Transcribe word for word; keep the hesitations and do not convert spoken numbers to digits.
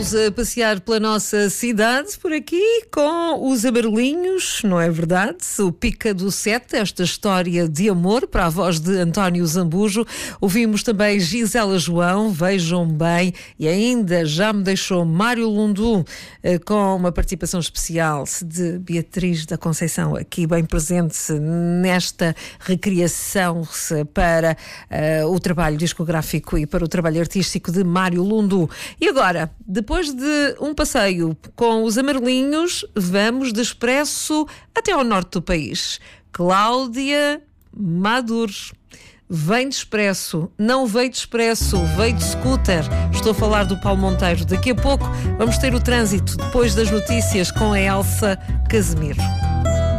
A passear pela nossa cidade por aqui com os Amarelinhos, não é verdade? O Pica do Sete, esta história de amor para a voz de António Zambujo. Ouvimos também Gisela João, vejam bem, e ainda já me deixou Mário Lundu com uma participação especial de Beatriz da Conceição, aqui bem presente nesta recriação para uh, o trabalho discográfico e para o trabalho artístico de Mário Lundu. E agora, depois Depois de um passeio com os Amarelinhos, vamos de expresso até ao norte do país. Cláudia Madures. Vem de expresso, não veio de expresso, veio de scooter. Estou a falar do Paulo Monteiro. Daqui a pouco vamos ter o trânsito depois das notícias com a Elsa Casemiro.